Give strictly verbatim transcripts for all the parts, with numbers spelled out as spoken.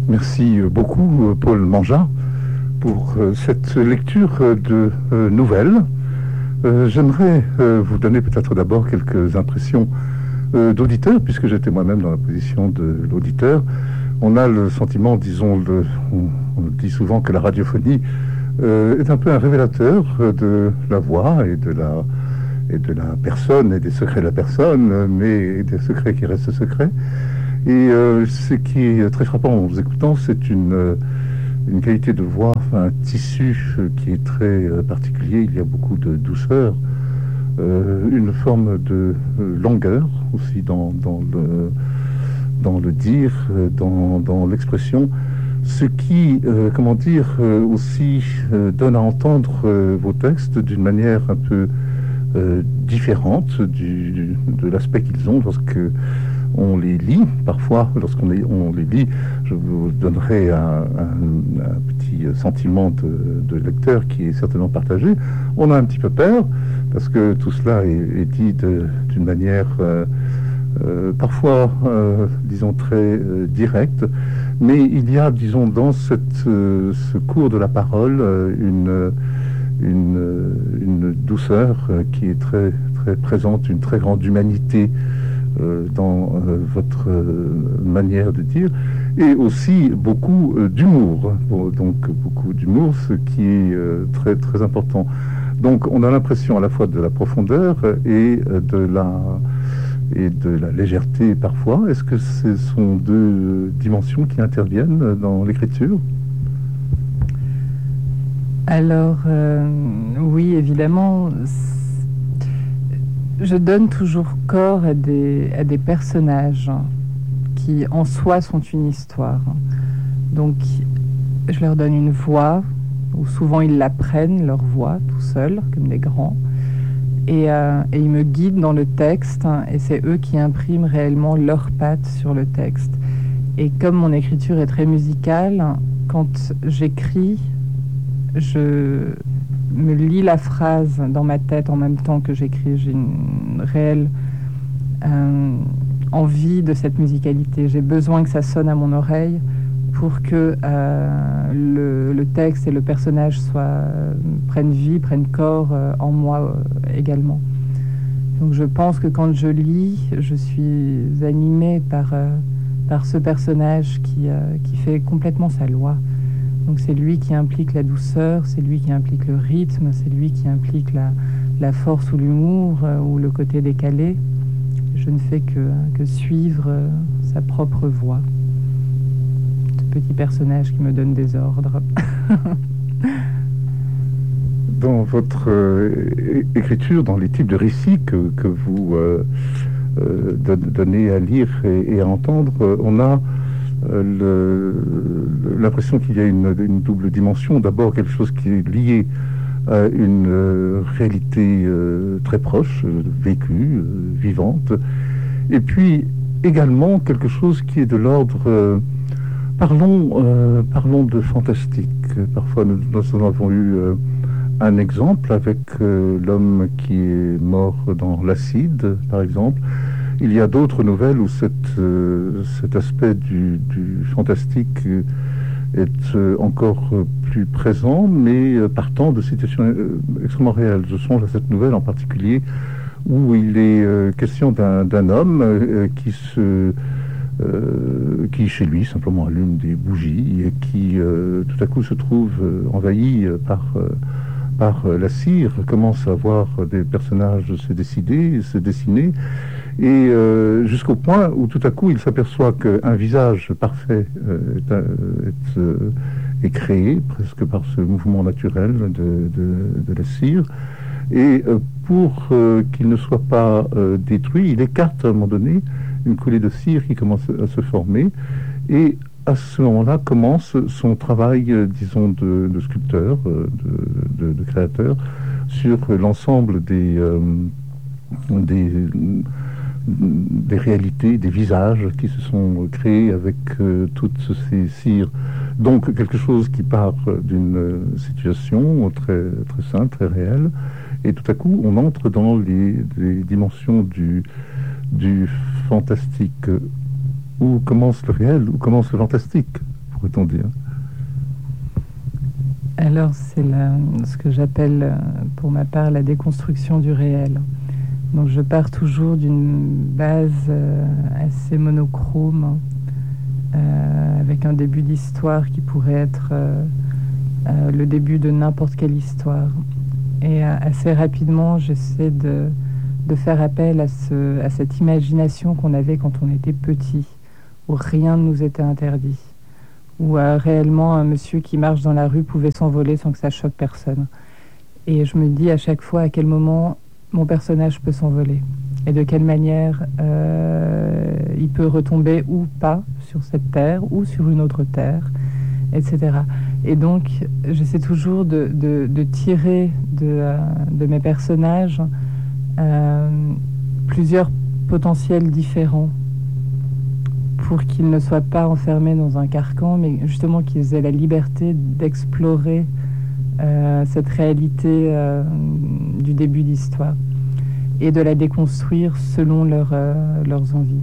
Merci beaucoup, Paul Mangin, pour cette lecture de nouvelles. J'aimerais vous donner peut-être d'abord quelques impressions d'auditeur, puisque j'étais moi-même dans la position de l'auditeur. On a le sentiment, disons, le, on, on dit souvent que la radiophonie euh, est un peu un révélateur de la voix et de la, et de la personne et des secrets de la personne, mais des secrets qui restent secrets. Et euh, ce qui est très frappant en vous écoutant, c'est une, une qualité de voix, un tissu qui est très particulier. Il y a beaucoup de douceur, euh, une forme de longueur aussi dans, dans, le, dans le dire, dans, dans l'expression, ce qui, euh, comment dire, euh, aussi euh, donne à entendre euh, vos textes d'une manière un peu euh, différente du, de l'aspect qu'ils ont lorsque on les lit. Parfois, lorsqu'on les, on les lit, je vous donnerai un, un, un petit sentiment de, de lecteur qui est certainement partagé. On a un petit peu peur, parce que tout cela est, est dit d'une manière euh, euh, parfois, euh, disons, très euh, directe. Mais il y a, disons, dans cette, euh, ce cours de la parole, euh, une, une, une douceur euh, qui est très, très présente, une très grande humanité euh, dans euh, votre euh, manière de dire, et aussi beaucoup euh, d'humour. Bon, donc beaucoup d'humour, ce qui est euh, très, très important. Donc on a l'impression à la fois de la profondeur et de la... et de la légèreté parfois. Est-ce que ce sont deux dimensions qui interviennent dans l'écriture? Alors, euh, oui, évidemment, je donne toujours corps à des, à des personnages qui, en soi, sont une histoire. Donc, je leur donne une voix, ou souvent ils la prennent, leur voix, tout seuls, comme des grands. Et, euh, et ils me guident dans le texte, hein, et c'est eux qui impriment réellement leurs pattes sur le texte. Et comme mon écriture est très musicale, quand j'écris, je me lis la phrase dans ma tête en même temps que j'écris. J'ai une réelle euh, envie de cette musicalité. J'ai besoin que ça sonne à mon oreille pour que euh, le, le texte et le personnage soient, euh, prennent vie, prennent corps euh, en moi euh, également. Donc je pense que quand je lis, je suis animée par, euh, par ce personnage qui, euh, qui fait complètement sa loi. Donc c'est lui qui implique la douceur, c'est lui qui implique le rythme, c'est lui qui implique la, la force ou l'humour euh, ou le côté décalé. Je ne fais que, que suivre euh, sa propre voix. Petit personnage qui me donne des ordres. Dans votre euh, écriture, dans les types de récits que, que vous euh, euh, donnez à lire et, et à entendre, euh, on a euh, l'impression qu'il y a une, une double dimension. D'abord, quelque chose qui est lié à une euh, réalité euh, très proche, euh, vécue, euh, vivante, et puis également quelque chose qui est de l'ordre... Euh, Parlons, euh, parlons de fantastique. Parfois, nous, nous avons eu euh, un exemple avec euh, l'homme qui est mort dans l'acide, par exemple. Il y a d'autres nouvelles où cette, euh, cet aspect du, du fantastique est euh, encore plus présent, mais euh, partant de situations euh, extrêmement réelles. Je songe à cette nouvelle en particulier où il est euh, question d'un, d'un homme euh, qui se... Euh, qui chez lui simplement allume des bougies et qui euh, tout à coup se trouve euh, envahi par, euh, par euh, la cire, commence à voir des personnages se décider, se dessiner, et euh, jusqu'au point où tout à coup il s'aperçoit qu'un visage parfait euh, est, est, euh, est créé presque par ce mouvement naturel de, de, de la cire. Et euh, pour euh, qu'il ne soit pas euh, détruit, il écarte à un moment donné une coulée de cire qui commence à se former, et à ce moment-là commence son travail, euh, disons, de, de sculpteur, euh, de, de, de créateur, sur l'ensemble des, euh, des, des réalités, des visages qui se sont créés avec euh, toutes ces cires. Donc quelque chose qui part d'une situation très, très simple, très réelle, et tout à coup on entre dans les, les dimensions du, du fantastique. Où commence le réel, où commence le fantastique, pour pourrait-on dire? Alors, c'est la, ce que j'appelle, pour ma part, la déconstruction du réel. Donc, je pars toujours d'une base euh, assez monochrome, euh, avec un début d'histoire qui pourrait être euh, euh, le début de n'importe quelle histoire. Et euh, assez rapidement, j'essaie de, de faire appel à, ce, à cette imagination qu'on avait quand on était petit, où rien ne nous était interdit, où euh, réellement un monsieur qui marche dans la rue pouvait s'envoler sans que ça choque personne. Et je me dis à chaque fois à quel moment mon personnage peut s'envoler et de quelle manière euh, il peut retomber ou pas sur cette terre ou sur une autre terre, et cetera. Et donc j'essaie toujours de, de, de tirer de, euh, de mes personnages euh, plusieurs potentiels différents pour qu'ils ne soient pas enfermés dans un carcan, mais justement qu'ils aient la liberté d'explorer euh, cette réalité euh, du début d'histoire et de la déconstruire selon leur, euh, leurs envies.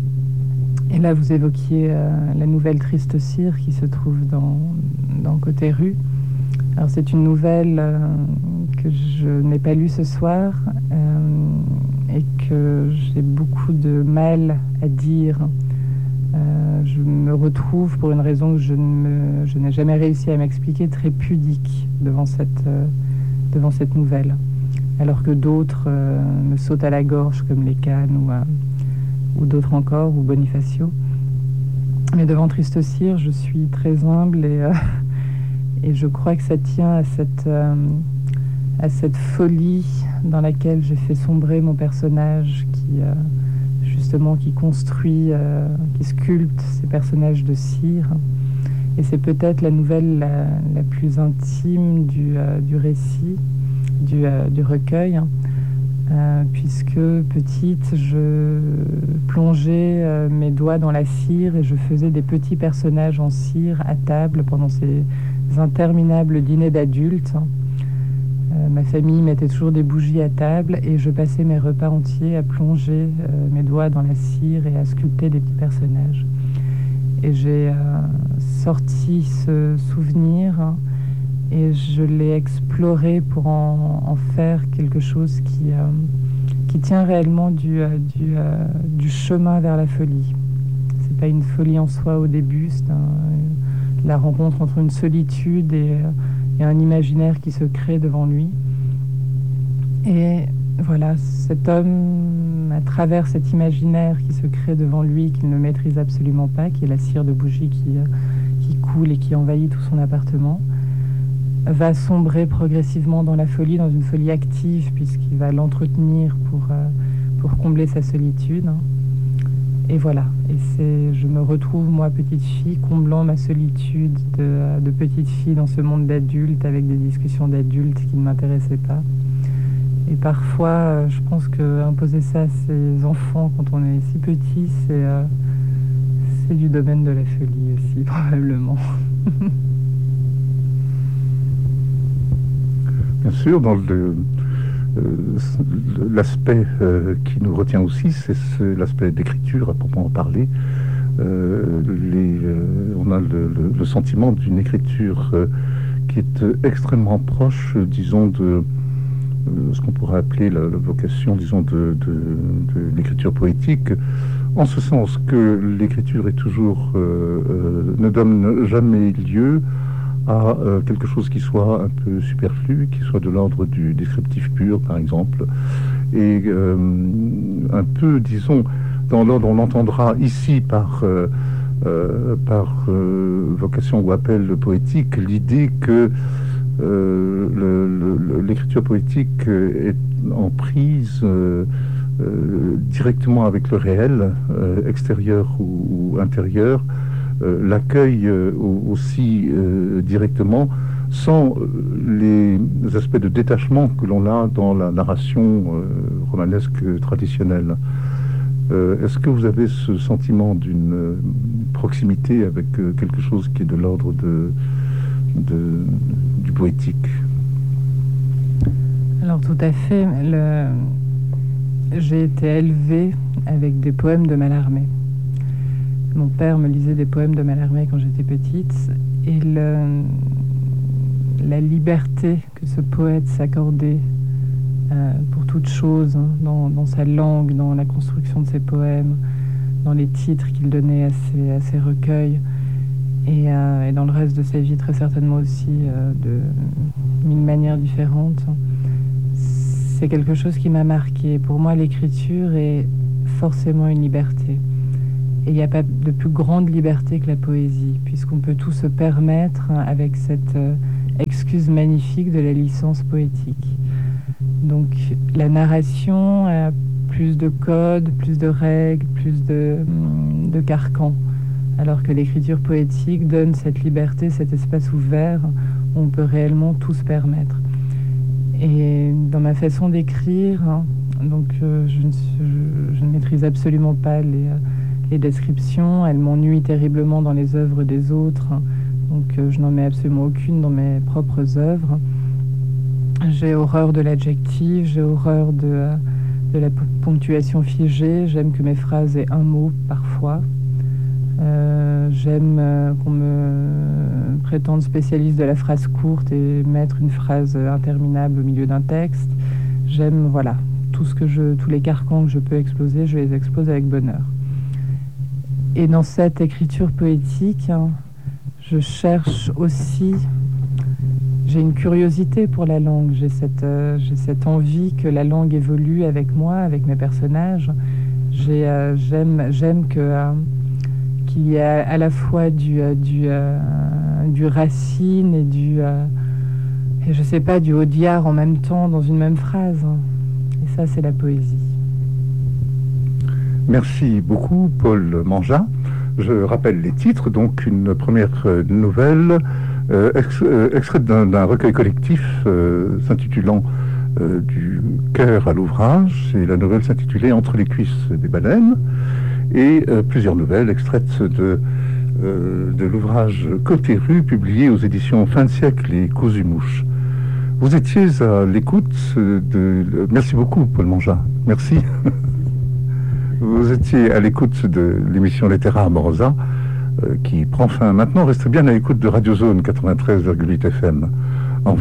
Et là, vous évoquiez euh, la nouvelle Triste Cire qui se trouve dans, dans Côté Rue. Alors, c'est une nouvelle euh, que je n'ai pas lue ce soir euh, et que j'ai beaucoup de mal à dire. Euh, je me retrouve, pour une raison que je, ne me, je n'ai jamais réussi à m'expliquer, très pudique devant cette, euh, devant cette nouvelle. Alors que d'autres euh, me sautent à la gorge, comme les Cannes ou, euh, ou d'autres encore, ou Bonifacio. Mais devant Triste Cire, je suis très humble et, euh, et je crois que ça tient à cette, euh, à cette folie dans laquelle j'ai fait sombrer mon personnage qui... Euh, justement qui construit, euh, qui sculpte ces personnages de cire. Et c'est peut-être la nouvelle la, la plus intime du, euh, du récit, du, euh, du recueil, euh, puisque petite, je plongeais euh, mes doigts dans la cire et je faisais des petits personnages en cire à table pendant ces interminables dîners d'adultes. Euh, ma famille mettait toujours des bougies à table et je passais mes repas entiers à plonger euh, mes doigts dans la cire et à sculpter des petits personnages. Et j'ai euh, sorti ce souvenir et je l'ai exploré pour en, en faire quelque chose qui, euh, qui tient réellement du, euh, du, euh, du chemin vers la folie. C'est pas une folie en soi au début, c'est un, la rencontre entre une solitude et... Euh, Il y a un imaginaire qui se crée devant lui. Et voilà, cet homme, à travers cet imaginaire qui se crée devant lui, qu'il ne maîtrise absolument pas, qui est la cire de bougie qui, qui coule et qui envahit tout son appartement, va sombrer progressivement dans la folie, dans une folie active, puisqu'il va l'entretenir pour, pour combler sa solitude. Et voilà, et c'est, je me retrouve, moi, petite fille, comblant ma solitude de, de petite fille dans ce monde d'adultes, avec des discussions d'adultes qui ne m'intéressaient pas. Et parfois, je pense qu'imposer ça à ses enfants quand on est si petit, c'est, euh, c'est du domaine de la folie aussi, probablement. Bien sûr, dans le... l'aspect euh, qui nous retient aussi, c'est ce, l'aspect d'écriture, à proprement parler. Euh, les, euh, on a le, le, le sentiment d'une écriture euh, qui est euh, extrêmement proche, euh, disons, de euh, ce qu'on pourrait appeler la, la vocation, disons, de, de, de l'écriture poétique, en ce sens que l'écriture est toujours, euh, euh, ne donne jamais lieu à euh, quelque chose qui soit un peu superflu, qui soit de l'ordre du descriptif pur, par exemple, et euh, un peu, disons, dans l'ordre, on entendra ici par, euh, euh, par euh, vocation ou appel poétique, l'idée que euh, le, le, l'écriture poétique est en prise euh, euh, directement avec le réel, euh, extérieur ou, ou intérieur, Euh, l'accueille euh, aussi euh, directement, sans euh, les aspects de détachement que l'on a dans la narration euh, romanesque traditionnelle. Euh, est-ce que vous avez ce sentiment d'une euh, proximité avec euh, quelque chose qui est de l'ordre de, de, du poétique? Alors tout à fait. Le... J'ai été élevée avec des poèmes de Mallarmé. Mon père me lisait des poèmes de Mallarmé quand j'étais petite, et le, la liberté que ce poète s'accordait euh, pour toute chose, hein, dans, dans sa langue, dans la construction de ses poèmes, dans les titres qu'il donnait à ses, à ses recueils, et, euh, et dans le reste de sa vie très certainement aussi, euh, de mille manières différentes. C'est quelque chose qui m'a marqué. Pour moi, l'écriture est forcément une liberté. Et il n'y a pas de plus grande liberté que la poésie, puisqu'on peut tout se permettre avec cette euh, excuse magnifique de la licence poétique. Donc la narration a plus de codes, plus de règles, plus de, de carcans, alors que l'écriture poétique donne cette liberté, cet espace ouvert où on peut réellement tout se permettre. Et dans ma façon d'écrire, hein, donc euh, je, ne, je, je ne maîtrise absolument pas les, les descriptions, elles m'ennuient terriblement dans les œuvres des autres, donc euh, je n'en mets absolument aucune dans mes propres œuvres. J'ai horreur de l'adjectif, j'ai horreur de, de la ponctuation figée, j'aime que mes phrases aient un mot parfois. Euh, j'aime euh, qu'on me prétende spécialiste de la phrase courte et mettre une phrase interminable au milieu d'un texte. J'aime, voilà, tout ce que je, tous les carcans que je peux exploser, je les expose avec bonheur. Et dans cette écriture poétique, hein, je cherche aussi... J'ai une curiosité pour la langue, j'ai cette, euh, j'ai cette envie que la langue évolue avec moi, avec mes personnages. J'ai, euh, j'aime, j'aime que, euh, qu'il y ait à la fois du, euh, du, euh, du Racine et du, euh, et je sais pas, du Audiard en même temps dans une même phrase. Et ça, c'est la poésie. Merci beaucoup, Paul Mangeat. Je rappelle les titres. Donc, une première nouvelle euh, ex, euh, extraite d'un, d'un recueil collectif euh, s'intitulant euh, Du cœur à l'ouvrage. Et la nouvelle s'intitulait Entre les cuisses des baleines. Et euh, plusieurs nouvelles extraites de, euh, de l'ouvrage Côté rue, publié aux éditions Fin de siècle et Cousu mouche. Vous étiez à l'écoute de... Merci beaucoup, Paul Mangeat. Merci. Vous étiez à l'écoute de l'émission Lettera Amorosa, euh, qui prend fin maintenant. Restez bien à l'écoute de Radio Zone quatre-vingt-treize virgule huit F M.